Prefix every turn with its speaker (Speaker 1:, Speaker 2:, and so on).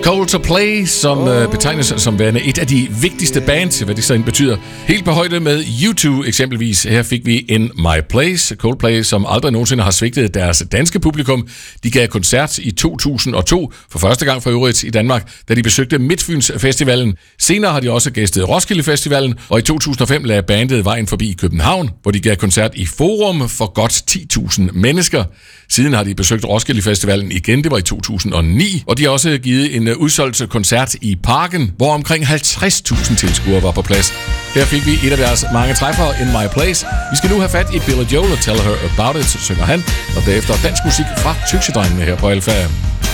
Speaker 1: Coldplay, som betegnes som værende et af de vigtigste bands, hvad det så end betyder. Helt på højde med U2 eksempelvis. Her fik vi In My Place. Coldplay, som aldrig nogensinde har svigtet deres danske publikum. De gav koncert i 2002, for første gang for øvrigt i Danmark, da de besøgte Midtfyns Festivalen. Senere har de også gæstet Roskilde Festivalen, og i 2005 lagde bandet vejen forbi København, hvor de gav koncert i Forum for godt 10.000 mennesker. Siden har de besøgt Roskilde Festivalen igen, det var i 2009, og de har også givet en udsolgt koncert i Parken, hvor omkring 50.000 tilskuere var på plads. Her fik vi et af deres mange træffere, In My Place. Vi skal nu have fat i Billy Joel og Tell Her About It, synger han, og derefter dansk musik fra Tyksedrengene her på Alpha.